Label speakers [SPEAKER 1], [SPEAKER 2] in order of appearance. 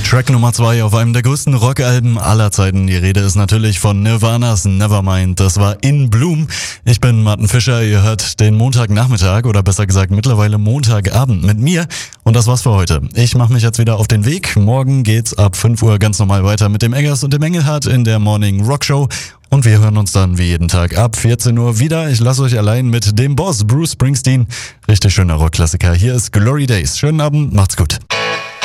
[SPEAKER 1] Track Nummer 2 auf einem der größten Rockalben aller Zeiten. Die Rede ist natürlich von Nirvanas Nevermind. Das war In Bloom. Ich bin Martin Fischer. Ihr hört den Montagnachmittag oder besser gesagt mittlerweile Montagabend mit mir. Und das war's für heute. Ich mache mich jetzt wieder auf den Weg. Morgen geht's ab 5 Uhr ganz normal weiter mit dem Eggers und dem Engelhardt in der Morning Rock Show. Und wir hören uns dann wie jeden Tag ab 14 Uhr wieder. Ich lasse euch allein mit dem Boss Bruce Springsteen. Richtig schöner Rockklassiker. Hier ist Glory Days. Schönen Abend, macht's gut.